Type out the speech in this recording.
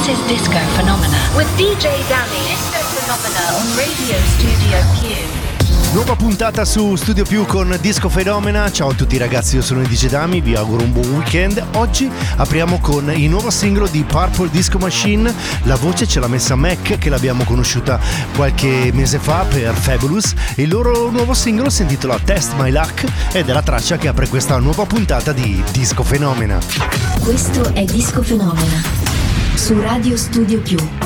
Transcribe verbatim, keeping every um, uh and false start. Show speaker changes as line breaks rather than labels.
This is Disco Phenomena with D J Danny. Disco Phenomena on Radio Studio Q.
Nuova puntata su Studio Più con Disco Phenomena. Ciao a tutti ragazzi, io sono D J Dami, vi auguro un buon weekend. Oggi apriamo con il nuovo singolo di Purple Disco Machine. La voce ce l'ha messa Mac, che l'abbiamo conosciuta qualche mese fa per Fabulous. Il loro nuovo singolo si intitola Test My Luck ed è la traccia che apre questa nuova puntata di Disco Phenomena.
Questo è Disco Phenomena su Radio Studio Più.